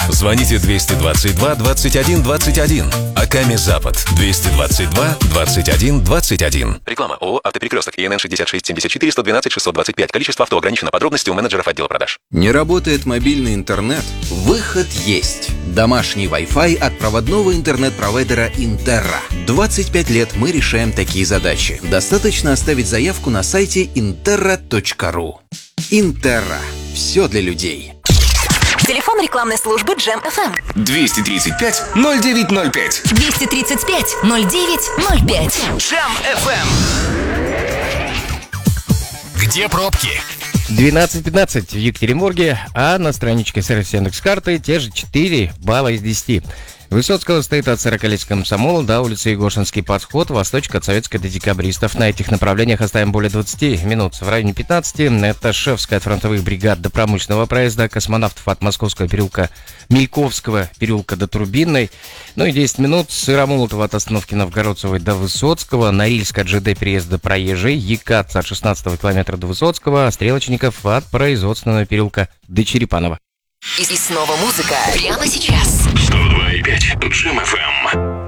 Звоните 222 21 21. Аками Запад 222 21 21. Реклама. ООО «Автоперекресток». ИНН 66 74 112 625. Количество авто ограничено. Подробности у менеджеров отдела продаж. Не работает мобильный интернет? Выход есть. Домашний Wi-Fi от проводного интернет-провайдера Интерра. 25 лет мы решаем такие задачи. Достаточно оставить заявку на сайте interra.ru. Интерра. Все для людей. Телефон рекламной службы Джем FM. 235-0905. 235-0905. Джем FM. Где пробки? 12:15 в Екатеринбурге, а на страничке сервиса Яндекс.Карты те же 4 балла из 10. Высоцкого стоит от Сорокалетия Комсомола до улицы Егошинский подход, восточка от Советской до Декабристов. На этих направлениях оставим более 20 минут. В районе 15 это Шефская от фронтовых бригад до Промышленного проезда, Космонавтов от Московского переулка, Мельковского переулка до Турбинной. Ну и 10 минут с Сыромолотова от остановки Новгородцевой до Высоцкого, Норильск от ЖД переезда до Проезжей, Екац от 16 километра до Высоцкого, а Стрелочников от Производственного переулка до Черепанова. И снова музыка прямо сейчас. 102,5 Джем FM.